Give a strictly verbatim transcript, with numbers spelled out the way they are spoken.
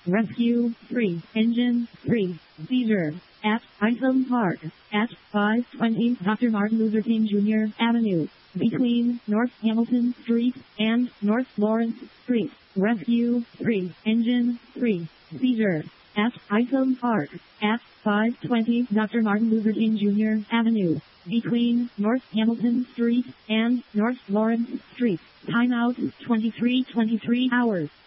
Rescue three. Engine three. Seizure. At Isom Park. At five twenty Doctor Martin Luther King Junior Avenue. Between North Hamilton Street and North Lawrence Street. Rescue three. Engine three. Seizure. At Isom Park. At five twenty Doctor Martin Luther King Junior Avenue. Between North Hamilton Street and North Lawrence Street. Timeout twenty-three twenty-three hours.